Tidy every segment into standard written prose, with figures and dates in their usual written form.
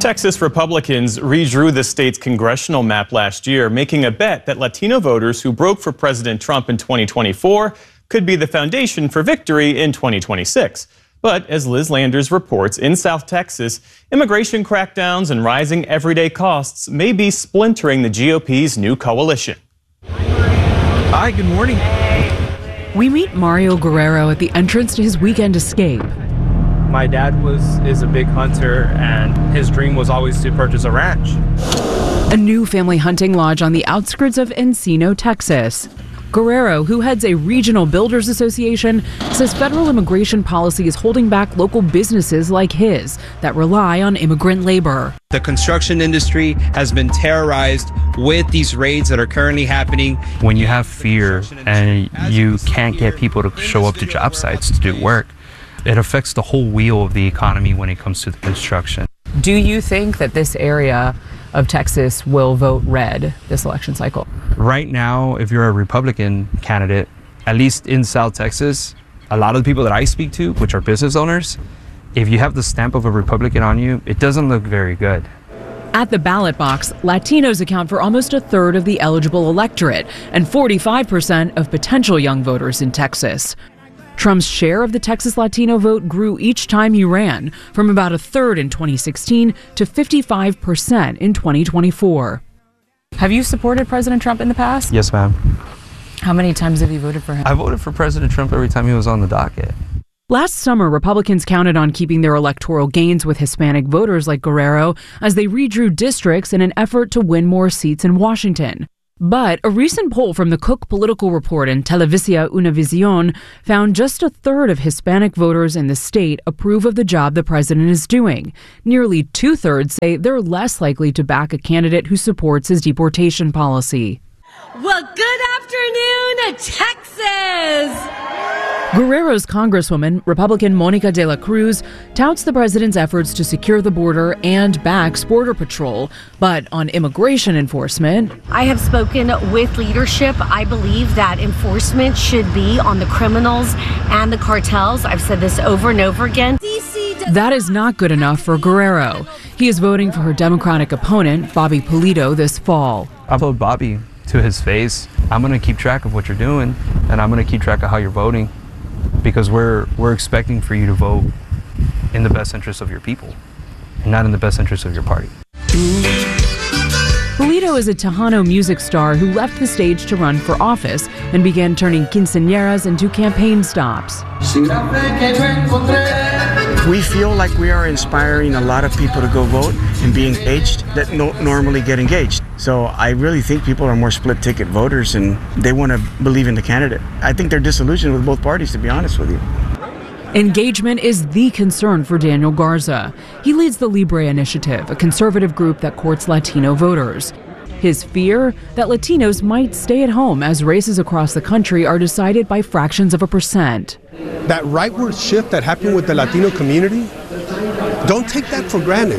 Texas Republicans redrew the state's congressional map last year, making a bet that Latino voters who broke for President Trump in 2024 could be the foundation for victory in 2026. But as Liz Landers reports, in South Texas, immigration crackdowns and rising everyday costs may be splintering the GOP's new coalition. Hi, good morning. We meet Mario Guerrero at the entrance to his weekend escape. My dad is a big hunter, and his dream was always to purchase a ranch. A new family hunting lodge on the outskirts of Encino, Texas. Guerrero, who heads a regional builders association, says federal immigration policy is holding back local businesses like his that rely on immigrant labor. The construction industry has been terrorized with these raids that are currently happening. When you have fear and you can't get people to show up to job sites to do work, it affects the whole wheel of the economy when it comes to the construction. Do you think that this area of Texas will vote red this election cycle? Right now, if you're a Republican candidate, at least in South Texas, a lot of the people that I speak to, which are business owners, if you have the stamp of a Republican on you, it doesn't look very good. At the ballot box, Latinos account for almost a third of the eligible electorate and 45% of potential young voters in Texas. Trump's share of the Texas Latino vote grew each time he ran, from about a third in 2016 to 55% in 2024. Have you supported President Trump in the past? Yes, ma'am. How many times have you voted for him? I voted for President Trump every time he was on the docket. Last summer, Republicans counted on keeping their electoral gains with Hispanic voters like Guerrero as they redrew districts in an effort to win more seats in Washington. But a recent poll from the Cook Political Report and Televisa Univision found just a third of Hispanic voters in the state approve of the job the president is doing. Nearly two-thirds say they're less likely to back a candidate who supports his deportation policy. Well, good afternoon, Texas! Guerrero's Congresswoman, Republican Monica de la Cruz, touts the president's efforts to secure the border and backs Border Patrol. But on immigration enforcement, I have spoken with leadership. I believe that enforcement should be on the criminals and the cartels. I've said this over and over again. That is not good enough for Guerrero. He is voting for her Democratic opponent, Bobby Pulido, this fall. I vote Bobby to his face. I'm going to keep track of what you're doing, and I'm going to keep track of how you're voting, because we're expecting for you to vote in the best interest of your people and not in the best interest of your party. Pulido is a Tejano music star who left the stage to run for office and began turning quinceañeras into campaign stops. We feel like we are inspiring a lot of people to go vote and be engaged that don't normally get engaged. So I really think people are more split ticket voters and they want to believe in the candidate. I think they're disillusioned with both parties, to be honest with you. Engagement is the concern for Daniel Garza. He leads the Libre Initiative, a conservative group that courts Latino voters. His fear that Latinos might stay at home as races across the country are decided by fractions of a percent. That rightward shift that happened with the Latino community, don't take that for granted.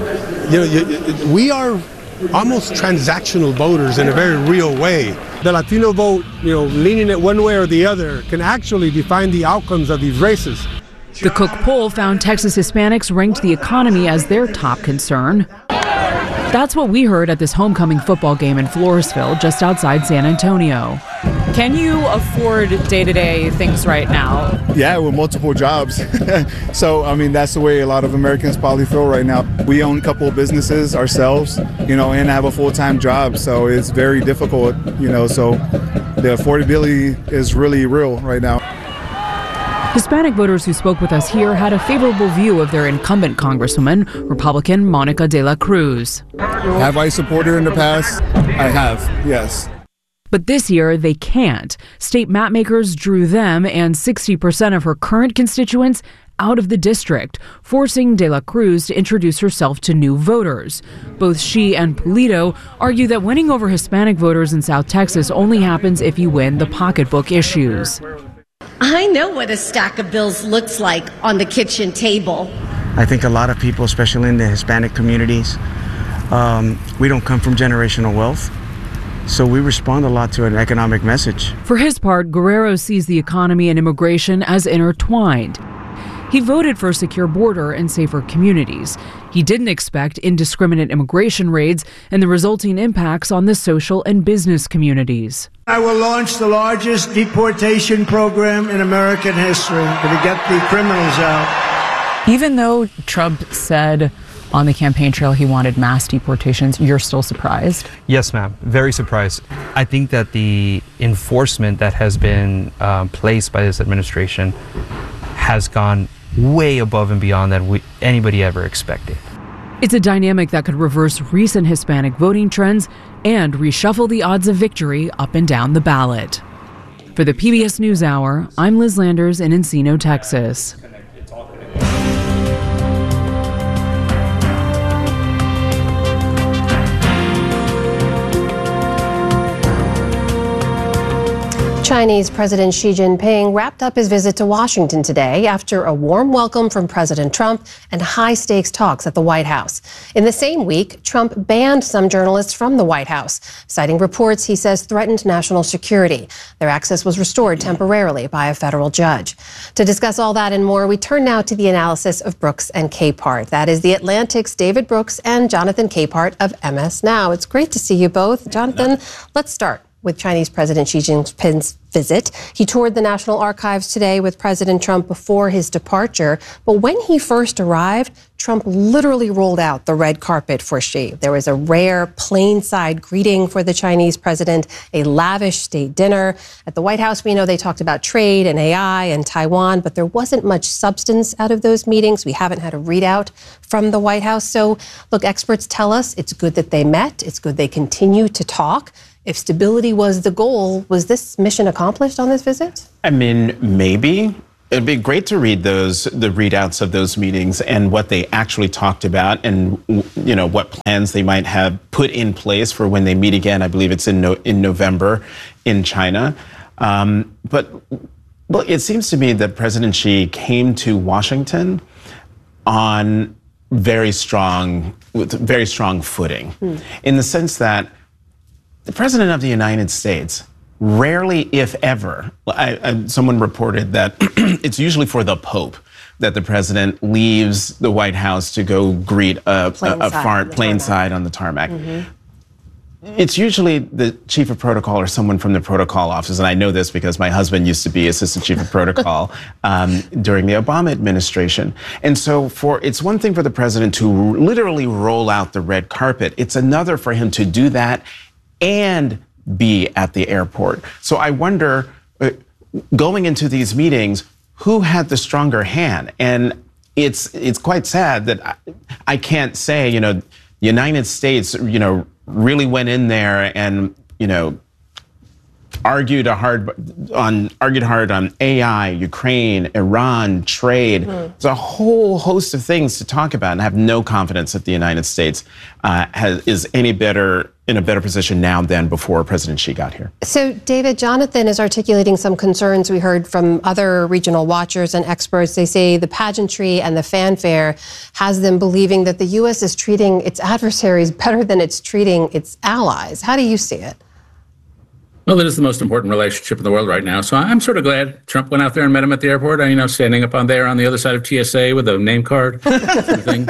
We are almost transactional voters in a very real way. The Latino vote, leaning it one way or the other, can actually define the outcomes of these races. The Cook poll found Texas Hispanics ranked the economy as their top concern. That's what we heard at this homecoming football game in Floresville, just outside San Antonio. Can you afford day-to-day things right now? Yeah, with multiple jobs. So, that's the way a lot of Americans probably feel right now. We own a couple of businesses ourselves, and have a full-time job. So it's very difficult, so the affordability is really real right now. Hispanic voters who spoke with us here had a favorable view of their incumbent Congresswoman, Republican Monica de la Cruz. Have I supported her in the past? I have, yes. But this year, they can't. State mapmakers drew them and 60% of her current constituents out of the district, forcing de la Cruz to introduce herself to new voters. Both she and Pulido argue that winning over Hispanic voters in South Texas only happens if you win the pocketbook issues. I know what a stack of bills looks like on the kitchen table. I think a lot of people, especially in the Hispanic communities, we don't come from generational wealth. So we respond a lot to an economic message. For his part, Guerrero sees the economy and immigration as intertwined. He voted for a secure border and safer communities. He didn't expect indiscriminate immigration raids and the resulting impacts on the social and business communities. I will launch the largest deportation program in American history to get the criminals out. Even though Trump said on the campaign trail he wanted mass deportations, you're still surprised? Yes, ma'am. Very surprised. I think that the enforcement that has been placed by this administration has gone way above and beyond that anybody ever expected. It's a dynamic that could reverse recent Hispanic voting trends and reshuffle the odds of victory up and down the ballot. For the PBS NewsHour, I'm Liz Landers in Encino, Texas. Chinese President Xi Jinping wrapped up his visit to Washington today after a warm welcome from President Trump and high-stakes talks at the White House. In the same week, Trump banned some journalists from the White House, citing reports he says threatened national security. Their access was restored temporarily by a federal judge. To discuss all that and more, we turn now to the analysis of Brooks and Capehart. That is The Atlantic's David Brooks and Jonathan Capehart of MS Now. It's great to see you both. Jonathan, let's start with Chinese President Xi Jinping's visit. He toured the National Archives today with President Trump before his departure. But when he first arrived, Trump literally rolled out the red carpet for Xi. There was a rare plainside greeting for the Chinese president, a lavish state dinner. At the White House, we know they talked about trade and AI and Taiwan, but there wasn't much substance out of those meetings. We haven't had a readout from the White House. So, look, experts tell us it's good that they met. It's good they continue to talk. If stability was the goal, was this mission accomplished on this visit? I mean, maybe. It'd be great to read the readouts of those meetings and what they actually talked about and, you know, what plans they might have put in place for when they meet again. I believe it's in November in China. But it seems to me that President Xi came to Washington on very strong footing, in the sense that the President of the United States rarely, if ever, someone reported that it's usually for the Pope that the president leaves the White House to go greet a plane side on the tarmac. It's usually the chief of protocol or someone from the protocol office, and I know this because my husband used to be assistant chief of protocol during the Obama administration. And so it's one thing for the president to literally roll out the red carpet. It's another for him to do that and be at the airport. So I wonder, going into these meetings, who had the stronger hand? And it's quite sad that I can't say, you know, the United States, you know, really went in there and, you know, argued hard on AI, Ukraine, Iran, trade. There's a whole host of things to talk about, and I have no confidence that the United States is in a better position now than before President Xi got here. So, David, Jonathan is articulating some concerns we heard from other regional watchers and experts. They say the pageantry and the fanfare has them believing that the U.S. is treating its adversaries better than it's treating its allies. How do you see it? Well, it is the most important relationship in the world right now. So I'm sort of glad Trump went out there and met him at the airport. You know, standing up on the other side of TSA with a name card sort of thing.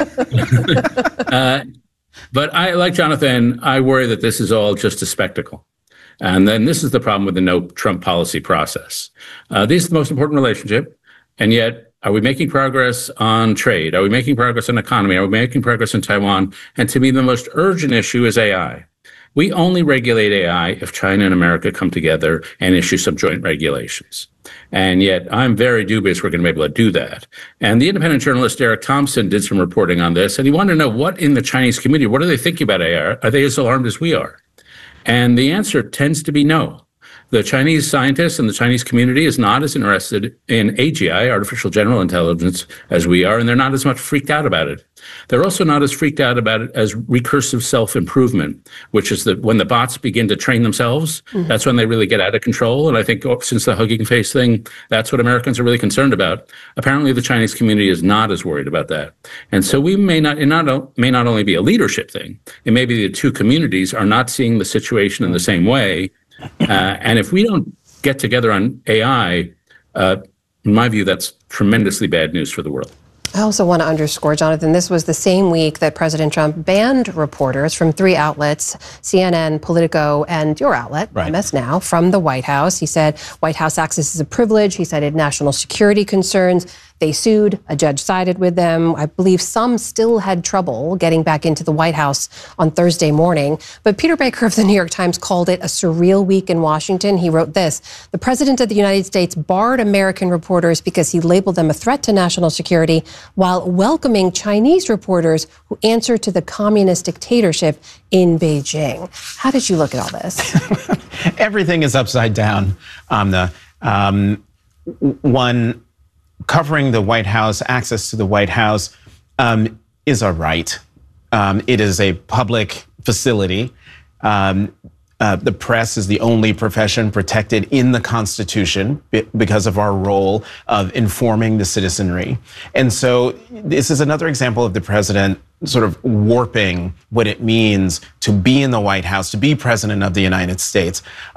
But like Jonathan, I worry that this is all just a spectacle. And then this is the problem with the no Trump policy process. This is the most important relationship. And yet, are we making progress on trade? Are we making progress on economy? Are we making progress in Taiwan? And to me, the most urgent issue is AI. We only regulate AI if China and America come together and issue some joint regulations. And yet I'm very dubious we're going to be able to do that. And the independent journalist Eric Thompson did some reporting on this, and he wanted to know what in the Chinese community, what are they thinking about AI? Are they as alarmed as we are? And the answer tends to be no. The Chinese scientists and the Chinese community is not as interested in AGI, artificial general intelligence, as we are, and they're not as much freaked out about it. They're also not as freaked out about it as recursive self-improvement, which is that when the bots begin to train themselves, that's when they really get out of control. And I think since the Hugging Face thing, that's what Americans are really concerned about. Apparently, the Chinese community is not as worried about that. And so we may not only be a leadership thing, it may be the two communities are not seeing the situation in the same way. And if we don't get together on AI, In my view, that's tremendously bad news for the world. I also want to underscore, Jonathan, this was the same week that President Trump banned reporters from 3 outlets, CNN, Politico, and your outlet, MS Now, from the White House. He said White House access is a privilege. He cited national security concerns. They sued. A judge sided with them. I believe some still had trouble getting back into the White House on Thursday morning. But Peter Baker of the New York Times called it a surreal week in Washington. He wrote this: the President of the United States barred American reporters because he labeled them a threat to national security, while welcoming Chinese reporters who answer to the communist dictatorship in Beijing. How did you look at all this? Everything is upside down, Amna. One, covering the White House, access to the White House, is a right. It is a public facility. The press is the only profession protected in the Constitution because of our role of informing the citizenry. And so this is another example of the president sort of warping what it means to be in the White House, to be president of the United States.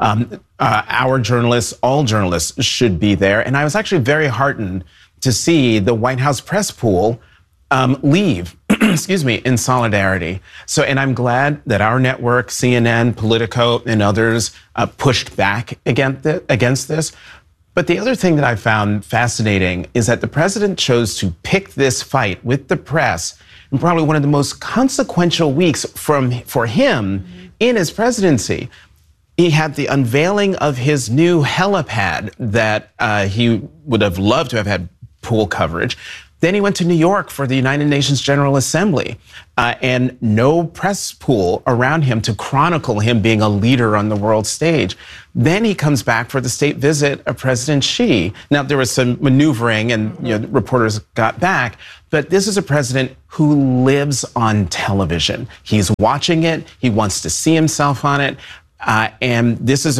Our journalists, all journalists, should be there. And I was actually very heartened to see the White House press pool leave, in solidarity. So, and I'm glad that our network, CNN, Politico, and others pushed back against this. But the other thing that I found fascinating is that the president chose to pick this fight with the press in probably one of the most consequential weeks for him in his presidency. He had the unveiling of his new helipad that he would have loved to have had pool coverage. Then he went to New York for the United Nations General Assembly, and no press pool around him to chronicle him being a leader on the world stage. Then he comes back for the state visit of President Xi. Now, there was some maneuvering and reporters got back, but this is a president who lives on television. He's watching it. He wants to see himself on it. And this was a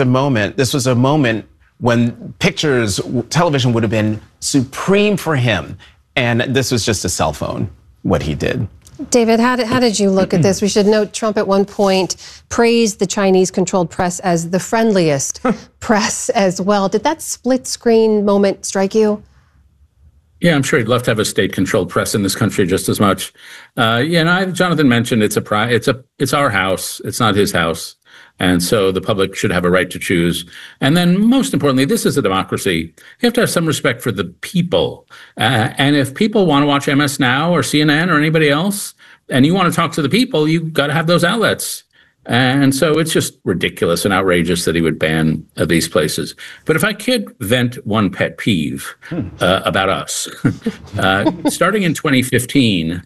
moment when television would have been supreme for him. And this was just a cell phone, what he did. David, how did you look at this? We should note Trump at one point praised the Chinese-controlled press as the friendliest press as well. Did that split screen moment strike you? Yeah, I'm sure he'd love to have a state-controlled press in this country just as much. Jonathan mentioned it's our house. It's not his house. And so the public should have a right to choose. And then most importantly, this is a democracy. You have to have some respect for the people. And if people want to watch MS Now or CNN or anybody else, and you want to talk to the people, you've got to have those outlets. And so it's just ridiculous and outrageous that he would ban these places. But if I could vent one pet peeve about us, starting in 2015,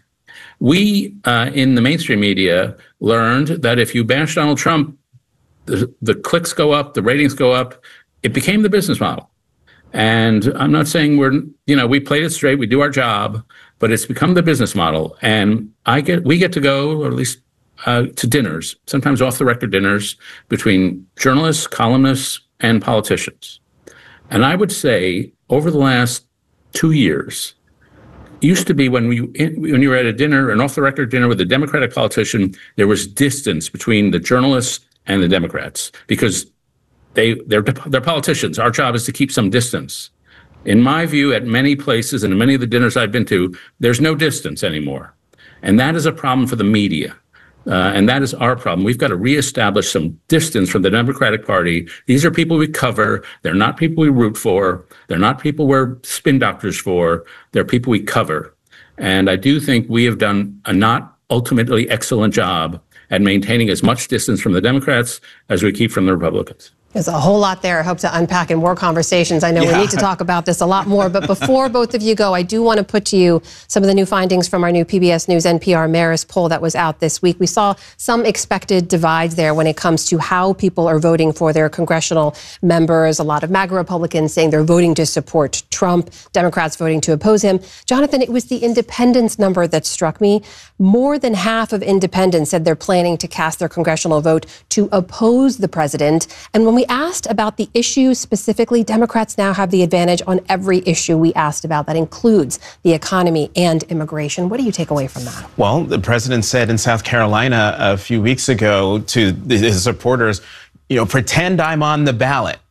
we in the mainstream media learned that if you bash Donald Trump, the clicks go up, the ratings go up. It became the business model. And I'm not saying we played it straight, we do our job, but it's become the business model. And we get to go, or at least to dinners, sometimes off the record dinners between journalists, columnists, and politicians. And I would say over the last 2 years, used to be when you were at a dinner, an off the record dinner with a Democratic politician, there was distance between the journalists and the Democrats because they're politicians. Our job is to keep some distance. In my view, at many places and many of the dinners I've been to, there's no distance anymore. And that is a problem for the media. And that is our problem. We've got to reestablish some distance from the Democratic Party. These are people we cover. They're not people we root for. They're not people we're spin doctors for. They're people we cover. And I do think we have done a not ultimately excellent job at maintaining as much distance from the Democrats as we keep from the Republicans. There's a whole lot there I hope to unpack in more conversations. I know we need to talk about this a lot more, but before both of you go, I do want to put to you some of the new findings from our new PBS News NPR Marist poll that was out this week. We saw some expected divides there when it comes to how people are voting for their congressional members. A lot of MAGA Republicans saying they're voting to support Trump, Democrats voting to oppose him. Jonathan, it was the independence number that struck me. More than half of independents said they're planning to cast their congressional vote to oppose the president. And when we asked about the issues specifically, Democrats now have the advantage on every issue we asked about. That includes the economy and immigration. What do you take away from that? Well, the president said in South Carolina a few weeks ago to his supporters, pretend I'm on the ballot.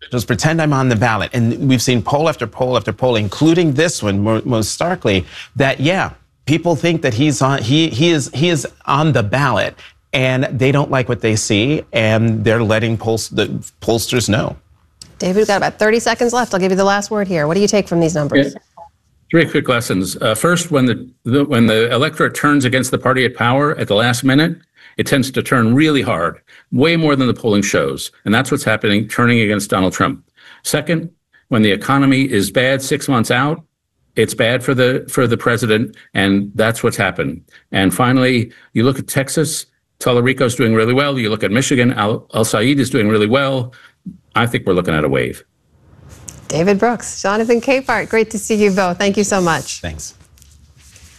Just pretend I'm on the ballot. And we've seen poll after poll after poll, including this one most starkly, that, yeah, people think that he is on the ballot, and they don't like what they see, and they're letting the pollsters know. David, we've got about 30 seconds left. I'll give you the last word here. What do you take from these numbers? Yeah. 3 quick lessons. First, when the electorate turns against the party at power at the last minute, it tends to turn really hard, way more than the polling shows. And that's what's happening, turning against Donald Trump. Second, when the economy is bad 6 months out, it's bad for the president, and that's what's happened. And finally, you look at Texas, Tallarico's doing really well. You look at Michigan, Al-Said is doing really well. I think we're looking at a wave. David Brooks, Jonathan Capehart, great to see you both. Thank you so much. Thanks.